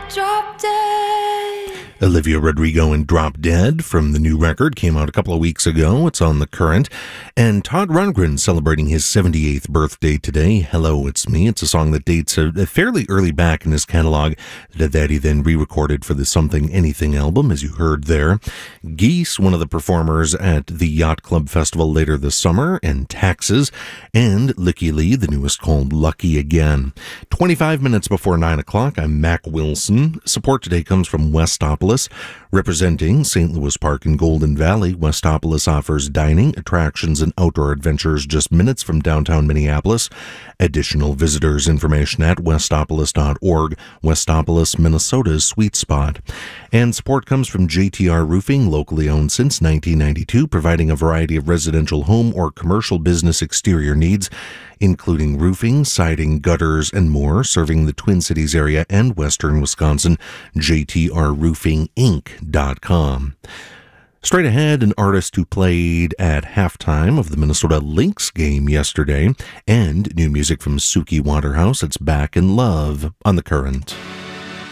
Drop Dead. Olivia Rodrigo and Drop Dead from the new record came out a couple of weeks ago. It's on The Current. And Todd Rundgren celebrating his 78th birthday today. Hello, It's Me. It's a song that dates fairly early back in his catalog that he then re-recorded for the Something Anything album, as you heard there. Geese, one of the performers at the Yacht Club Festival later this summer, and Taxes, and Lykke Li, the newest called Lucky Again. 25 minutes before 9 o'clock, I'm Mac Wilson. Support today comes from Westopolis. Representing St. Louis Park and Golden Valley, Westopolis offers dining, attractions, and outdoor adventures just minutes from downtown Minneapolis. Additional visitors information at westopolis.org, Westopolis, Minnesota's sweet spot. And support comes from JTR Roofing, locally owned since 1992, providing a variety of residential home or commercial business exterior needs, including roofing, siding, gutters, and more, serving the Twin Cities area and western Wisconsin. JTRRoofingInc.com. Straight ahead, an artist who played at halftime of the Minnesota Lynx game yesterday, and new music from Suki Waterhouse. It's Back in Love on The Current.